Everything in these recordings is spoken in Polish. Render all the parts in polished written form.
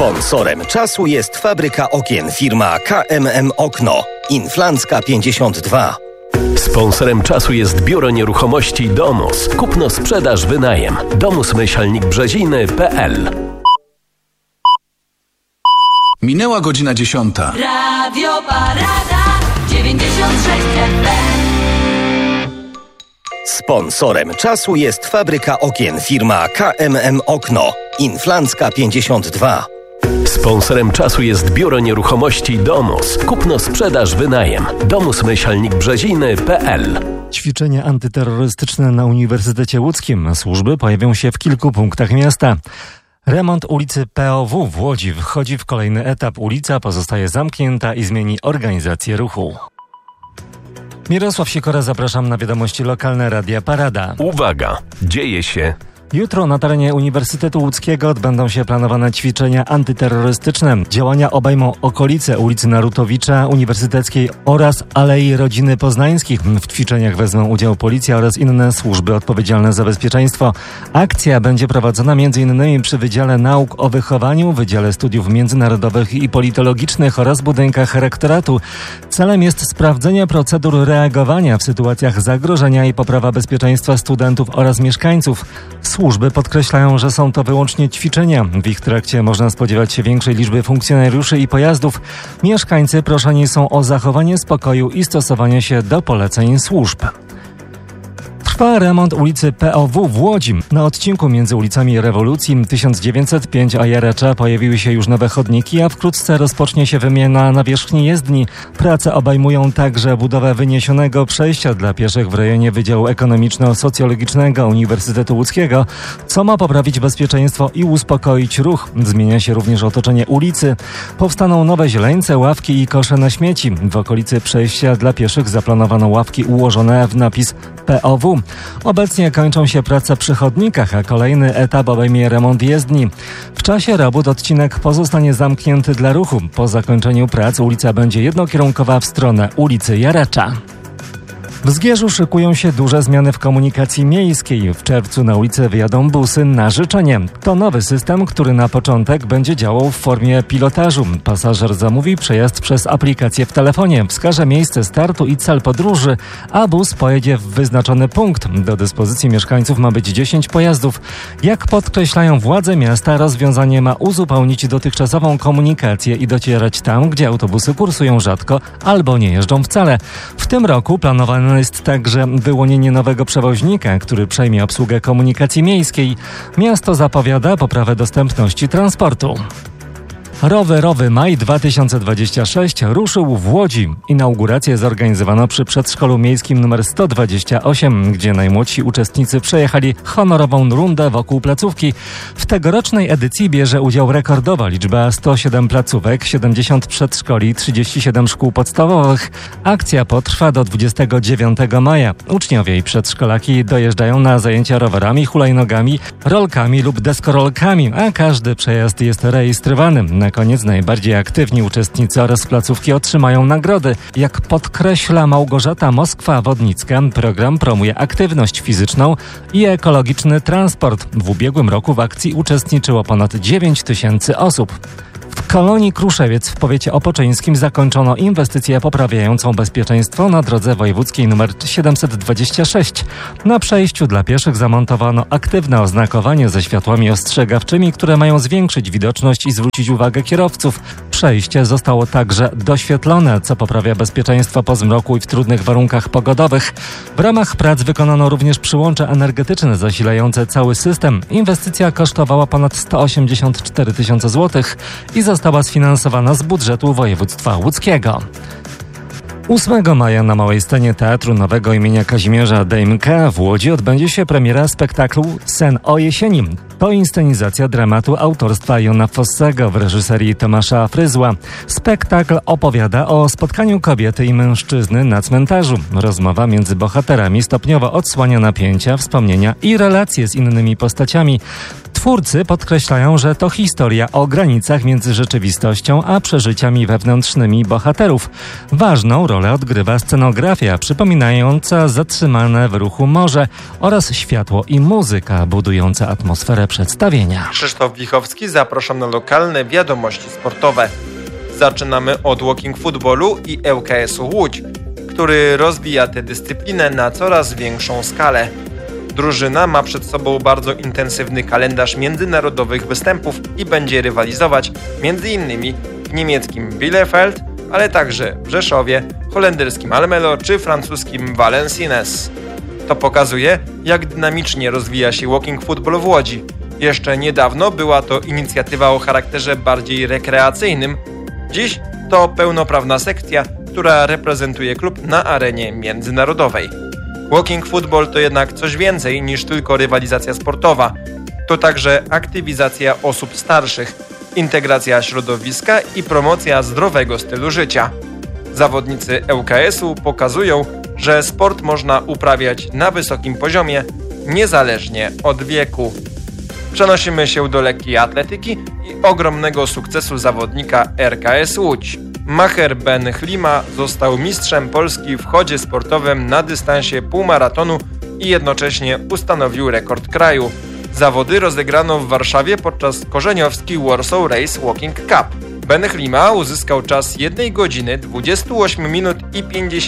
Sponsorem czasu jest fabryka okien firma KMM Okno. Inflancka 52. Sponsorem czasu jest Biuro Nieruchomości Domus. Kupno, sprzedaż, wynajem. Domus-Brzeziny.pl. Minęła godzina 10. Radio Parada 96 FM. Sponsorem czasu jest fabryka okien firma KMM Okno. Inflancka 52. Sponsorem czasu jest Biuro Nieruchomości Domus. Kupno, sprzedaż, wynajem. Domus-Brzeziny.pl. Ćwiczenia antyterrorystyczne na Uniwersytecie Łódzkim. Służby pojawią się w kilku punktach miasta. Remont ulicy POW w Łodzi wchodzi w kolejny etap. Ulica pozostaje zamknięta i zmieni organizację ruchu. Mirosław Sikora, zapraszam na wiadomości lokalne Radia Parada. Uwaga! Dzieje się! Jutro na terenie Uniwersytetu Łódzkiego odbędą się planowane ćwiczenia antyterrorystyczne. Działania obejmą okolice ulicy Narutowicza Uniwersyteckiej oraz Alei Rodziny Poznańskich. W ćwiczeniach wezmą udział policja oraz inne służby odpowiedzialne za bezpieczeństwo. Akcja będzie prowadzona m.in. przy Wydziale Nauk o Wychowaniu, Wydziale Studiów Międzynarodowych i Politologicznych oraz budynkach rektoratu. Celem jest sprawdzenie procedur reagowania w sytuacjach zagrożenia i poprawa bezpieczeństwa studentów oraz mieszkańców. Służby podkreślają, że są to wyłącznie ćwiczenia. W ich trakcie można spodziewać się większej liczby funkcjonariuszy i pojazdów. Mieszkańcy proszeni są o zachowanie spokoju i stosowanie się do poleceń służb. Trwa remont ulicy POW w Łodzi. Na odcinku między ulicami Rewolucji 1905 a Jarecza pojawiły się już nowe chodniki, a wkrótce rozpocznie się wymiana nawierzchni jezdni. Prace obejmują także budowę wyniesionego przejścia dla pieszych w rejonie Wydziału Ekonomiczno-Socjologicznego Uniwersytetu Łódzkiego, co ma poprawić bezpieczeństwo i uspokoić ruch. Zmienia się również otoczenie ulicy. Powstaną nowe zieleńce, ławki i kosze na śmieci. W okolicy przejścia dla pieszych zaplanowano ławki ułożone w napis POW. Obecnie kończą się prace przy chodnikach, a kolejny etap obejmie remont jezdni. W czasie robót odcinek pozostanie zamknięty dla ruchu. Po zakończeniu prac ulica będzie jednokierunkowa w stronę ulicy Jarecza. W Zgierzu szykują się duże zmiany w komunikacji miejskiej. W czerwcu na ulicę wyjadą busy na życzenie. To nowy system, który na początek będzie działał w formie pilotażu. Pasażer zamówi przejazd przez aplikację w telefonie, wskaże miejsce startu i cel podróży, a bus pojedzie w wyznaczony punkt. Do dyspozycji mieszkańców ma być 10 pojazdów. Jak podkreślają władze miasta, rozwiązanie ma uzupełnić dotychczasową komunikację i docierać tam, gdzie autobusy kursują rzadko albo nie jeżdżą wcale. W tym roku planowane jest także wyłonienie nowego przewoźnika, który przejmie obsługę komunikacji miejskiej. Miasto zapowiada poprawę dostępności transportu. Rowerowy Maj 2026 ruszył w Łodzi. Inaugurację zorganizowano przy przedszkolu miejskim nr 128, gdzie najmłodsi uczestnicy przejechali honorową rundę wokół placówki. W tegorocznej edycji bierze udział rekordowa liczba 107 placówek, 70 przedszkoli i 37 szkół podstawowych. Akcja potrwa do 29 maja. Uczniowie i przedszkolaki dojeżdżają na zajęcia rowerami, hulajnogami, rolkami lub deskorolkami, a każdy przejazd jest rejestrowany. Na koniec najbardziej aktywni uczestnicy oraz placówki otrzymają nagrody. Jak podkreśla Małgorzata Moskwa-Wodnicka, program promuje aktywność fizyczną i ekologiczny transport. W ubiegłym roku w akcji uczestniczyło ponad 9 000 osób. W kolonii Kruszewiec w powiecie opoczyńskim zakończono inwestycję poprawiającą bezpieczeństwo na drodze wojewódzkiej nr 726. Na przejściu dla pieszych zamontowano aktywne oznakowanie ze światłami ostrzegawczymi, które mają zwiększyć widoczność i zwrócić uwagę kierowców. Przejście zostało także doświetlone, co poprawia bezpieczeństwo po zmroku i w trudnych warunkach pogodowych. W ramach prac wykonano również przyłącze energetyczne zasilające cały system. Inwestycja kosztowała ponad 184 000 złotych i została sfinansowana z budżetu województwa łódzkiego. 8 maja na małej scenie Teatru Nowego imienia Kazimierza Dejmka w Łodzi odbędzie się premiera spektaklu Sen o jesieni. To inscenizacja dramatu autorstwa Jona Fossego w reżyserii Tomasza Fryzła. Spektakl opowiada o spotkaniu kobiety i mężczyzny na cmentarzu. Rozmowa między bohaterami stopniowo odsłania napięcia, wspomnienia i relacje z innymi postaciami. Twórcy podkreślają, że to historia o granicach między rzeczywistością a przeżyciami wewnętrznymi bohaterów. Ważną rolę odgrywa scenografia przypominająca zatrzymane w ruchu morze oraz światło i muzyka budująca atmosferę przedstawienia. Krzysztof Wichowski zapraszam na lokalne wiadomości sportowe. Zaczynamy od walking footballu i ŁKS-u Łódź, który rozwija tę dyscyplinę na coraz większą skalę. Drużyna ma przed sobą bardzo intensywny kalendarz międzynarodowych występów i będzie rywalizować m.in. w niemieckim Bielefeld, ale także w Rzeszowie, holenderskim Almelo czy francuskim Valenciennes. To pokazuje, jak dynamicznie rozwija się walking football w Łodzi. Jeszcze niedawno była to inicjatywa o charakterze bardziej rekreacyjnym. Dziś to pełnoprawna sekcja, która reprezentuje klub na arenie międzynarodowej. Walking football to jednak coś więcej niż tylko rywalizacja sportowa. To także aktywizacja osób starszych, integracja środowiska i promocja zdrowego stylu życia. Zawodnicy ŁKS-u pokazują, że sport można uprawiać na wysokim poziomie, niezależnie od wieku. Przenosimy się do lekkiej atletyki i ogromnego sukcesu zawodnika RKS Łódź. Maher Ben Chlima został mistrzem Polski w chodzie sportowym na dystansie półmaratonu i jednocześnie ustanowił rekord kraju. Zawody rozegrano w Warszawie podczas korzeniowski Warsaw Race Walking Cup. Ben Chlima uzyskał czas 1 godziny 28 minut i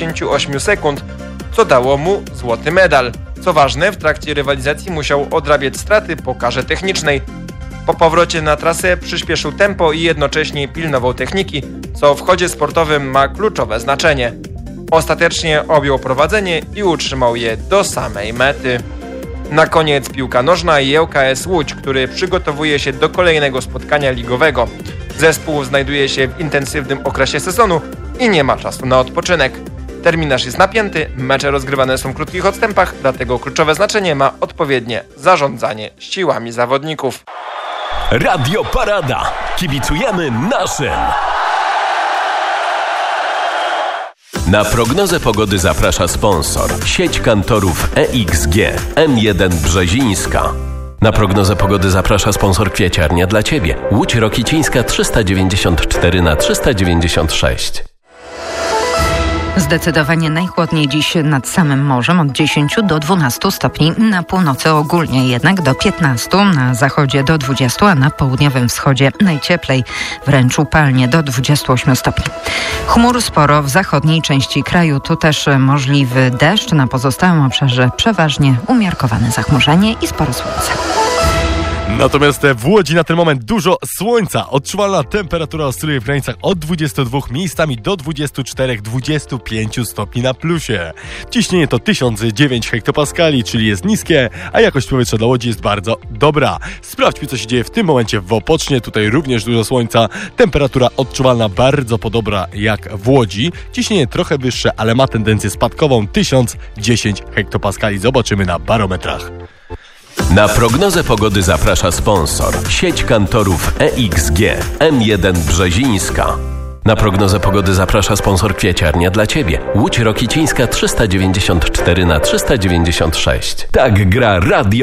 58 sekund, co dało mu złoty medal. Co ważne, w trakcie rywalizacji musiał odrabiać straty po karze technicznej. Po powrocie na trasę przyspieszył tempo i jednocześnie pilnował techniki, co w chodzie sportowym ma kluczowe znaczenie. Ostatecznie objął prowadzenie i utrzymał je do samej mety. Na koniec piłka nożna i ŁKS Łódź, który przygotowuje się do kolejnego spotkania ligowego. Zespół znajduje się w intensywnym okresie sezonu i nie ma czasu na odpoczynek. Terminarz jest napięty, mecze rozgrywane są w krótkich odstępach, dlatego kluczowe znaczenie ma odpowiednie zarządzanie siłami zawodników. Radio Parada. Kibicujemy naszym. Na prognozę pogody zaprasza sponsor. Sieć kantorów EXG M1 Brzezińska. Na prognozę pogody zaprasza sponsor Kwieciarnia dla Ciebie. Łódź Rokicińska 394/396. Zdecydowanie najchłodniej dziś nad samym morzem od 10 do 12 stopni, na północy ogólnie jednak do 15, na zachodzie do 20, a na południowym wschodzie najcieplej, wręcz upalnie do 28 stopni. Chmur sporo w zachodniej części kraju, tu też możliwy deszcz, na pozostałym obszarze przeważnie umiarkowane zachmurzenie i sporo słońca. Natomiast w Łodzi na ten moment dużo słońca. Odczuwalna temperatura oscyluje w granicach od 22 miejscami do 24-25 stopni na plusie. Ciśnienie to 1009 hektopaskali, czyli jest niskie, a jakość powietrza dla Łodzi jest bardzo dobra. Sprawdźmy, co się dzieje w tym momencie w Opocznie. Tutaj również dużo słońca. Temperatura odczuwalna bardzo podobna jak w Łodzi. Ciśnienie trochę wyższe, ale ma tendencję spadkową 1010 hektopaskali. Zobaczymy na barometrach. Na prognozę pogody zaprasza sponsor. Sieć kantorów EXG M1 Brzezińska. Na prognozę pogody zaprasza sponsor Kwieciarnia dla Ciebie. Łódź Rokicińska 394/396. Tak gra Radio